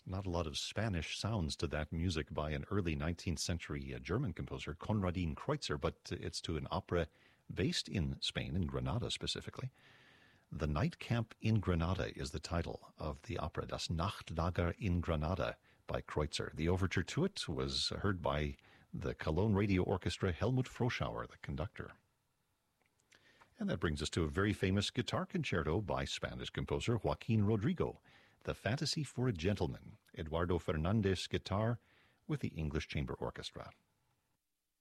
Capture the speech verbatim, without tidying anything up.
Not a lot of Spanish sounds to that music by an early nineteenth century uh, German composer, Konradin Kreutzer, but it's to an opera based in Spain, in Granada specifically. The Night Camp in Granada is the title of the opera, Das Nachtlager in Granada by Kreutzer. The overture to it was heard by the Cologne Radio Orchestra, Helmut Froschauer, the conductor. And that brings us to a very famous guitar concerto by Spanish composer Joaquin Rodrigo, The Fantasy for a Gentleman, Eduardo Fernandez guitar with the English Chamber Orchestra.